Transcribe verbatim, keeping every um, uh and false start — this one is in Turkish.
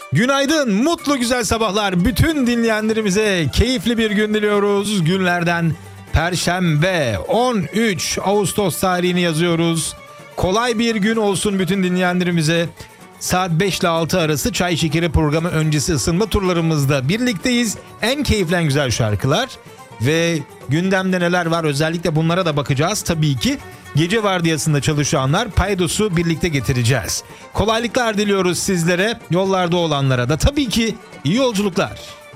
Günaydın, mutlu güzel sabahlar. Bütün dinleyenlerimize keyifli bir gün diliyoruz. Günlerden Perşembe on üç Ağustos tarihini yazıyoruz. Kolay bir gün olsun bütün dinleyenlerimize. Saat beş ile altı arası Çay Şekeri programı öncesi ısınma turlarımızda birlikteyiz. En keyifli en güzel şarkılar ve gündemde neler var özellikle bunlara da bakacağız tabii ki. Gece vardiyasında çalışanlar paydosu birlikte getireceğiz. Kolaylıklar diliyoruz sizlere, yollarda olanlara da tabii ki iyi yolculuklar.